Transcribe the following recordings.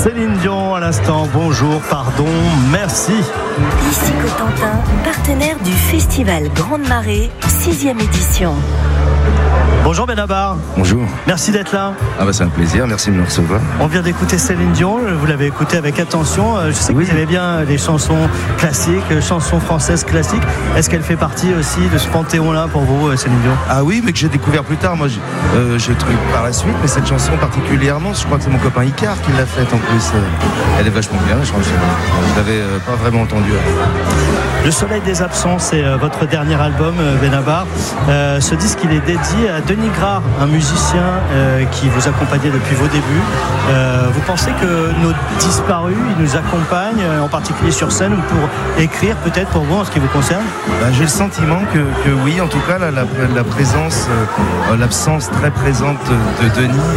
Céline Dion à l'instant, bonjour, pardon, merci. Ici Cotentin, partenaire du Festival Grande Marée, 6e édition. Bonjour Benabar. Bonjour. Merci d'être là. C'est un plaisir, merci de me recevoir. On vient d'écouter Céline Dion, vous l'avez écouté avec attention. Je sais que vous aimez bien les chansons classiques, chansons françaises classiques. Est-ce qu'elle fait partie aussi de ce panthéon-là pour vous, Céline Dion ? Ah oui, mais que j'ai découvert plus tard. Moi, je trouve par la suite, mais cette chanson particulièrement, je crois que c'est mon copain Icar qui l'a faite en plus. Elle est vachement bien, je crois que je l'avais pas vraiment entendue. Le Soleil des Absents, c'est votre dernier album, Benabar. Ce disque, il est dédié à Denis Gras, un musicien qui vous accompagnait depuis vos débuts. Vous pensez que nos disparus, ils nous accompagnent, en particulier sur scène ou pour écrire, peut-être pour vous, en ce qui vous concerne ? J'ai le sentiment que oui, en tout cas, la présence, l'absence très présente de Denis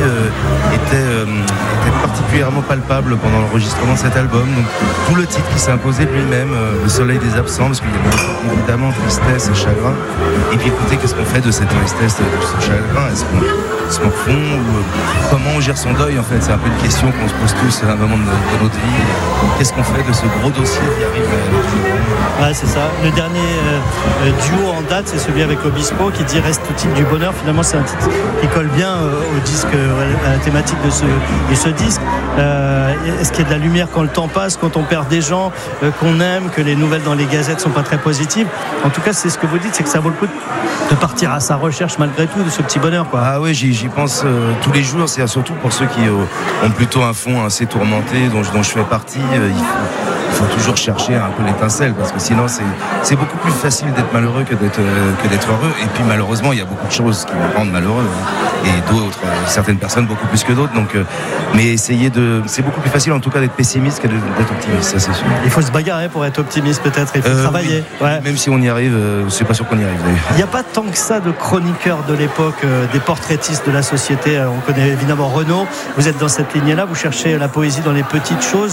était particulièrement palpable pendant l'enregistrement de cet album. Donc, tout le titre qui s'est imposé de lui-même, Le Soleil des Absents, parce qu'il y a évidemment tristesse et chagrin. Et puis écoutez, qu'est-ce qu'on fait de cette tristesse, de ce chagrin ? Est-ce qu'on fond ou comment on gère son deuil en fait ? C'est un peu une question qu'on se pose tous à un moment de notre vie. Qu'est-ce qu'on fait de ce gros dossier qui arrive Ouais, c'est ça. Le dernier duo en date, c'est celui avec Obispo qui dit « Reste-t-il du bonheur ?» Finalement, c'est un titre qui colle bien au disque, à la thématique de ce disque. Est-ce qu'il y a de la lumière quand le temps passe, quand on perd des gens qu'on aime, que les nouvelles dans les gazettes sont pas très positives ? En tout cas, c'est ce que vous dites, c'est que ça vaut le coup de partir à sa recherche malgré tout de ce petit bonheur, quoi. Ah oui, j'y pense tous les jours. C'est surtout pour ceux qui ont plutôt un fond assez tourmenté, dont je fais partie. Il faut toujours chercher un peu l'étincelle, parce que sinon c'est beaucoup plus facile d'être malheureux que d'être heureux. Et puis malheureusement, il y a beaucoup de choses qui nous rendent malheureux, et d'autres, certaines personnes beaucoup plus que d'autres. Donc, mais c'est beaucoup plus facile en tout cas d'être pessimiste que d'être optimiste, ça c'est sûr. Il faut se bagarrer pour être optimiste, peut-être. Il faut travailler. Oui. Ouais. Même si on y arrive, c'est pas sûr qu'on y arrive. Il n'y a pas tant que ça de chroniqueurs de l'époque, des portraitistes de la société. On connaît évidemment Renaud. Vous êtes dans cette lignée-là. Vous cherchez la poésie dans les petites choses.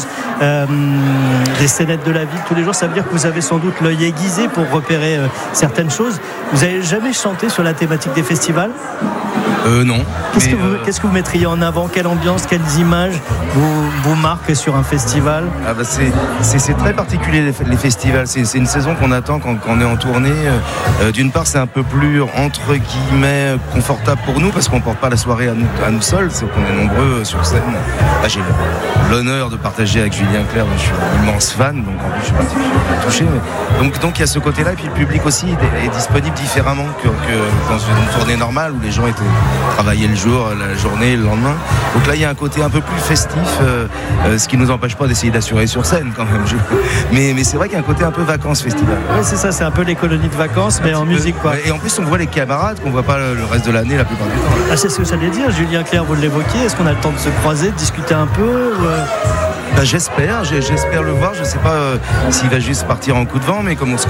Des scénettes de la vie tous les jours, ça veut dire que vous avez sans doute l'œil aiguisé pour repérer certaines choses. Vous n'avez jamais chanté sur la thématique des festivals ? Non. Qu'est-ce que vous mettriez en avant ? Quelle ambiance, quelles images vous marquent sur un festival ? C'est très particulier les festivals. C'est une saison qu'on attend quand on est en tournée. D'une part, c'est un peu plus entre guillemets confortable pour nous parce qu'on ne porte pas la soirée à nous seuls, c'est qu'on est nombreux sur scène. Là, j'ai l'honneur de partager avec Julien Clerc, dont je suis un immense fan, donc en plus je suis particulièrement touché. Donc il y a ce côté-là, et puis le public aussi est disponible différemment que dans une tournée normale où les gens étaient travaillés le jour, la journée, le lendemain. Donc là il y a un côté un peu plus festif, ce qui ne nous empêche pas d'essayer d'assurer sur scène quand même. Mais c'est vrai qu'il y a un côté un peu vacances festival. Oui, c'est ça, c'est un peu les colonies de vacances, mais en musique quoi. Et en plus on voit les camarades qu'on ne voit pas le reste de l'année la plupart du temps. C'est ce que j'allais dire, Julien Clerc, vous l'évoquiez, est-ce qu'on a le temps de se croiser, de discuter un peu J'espère le voir, je ne sais pas s'il va juste partir en coup de vent, mais comme on se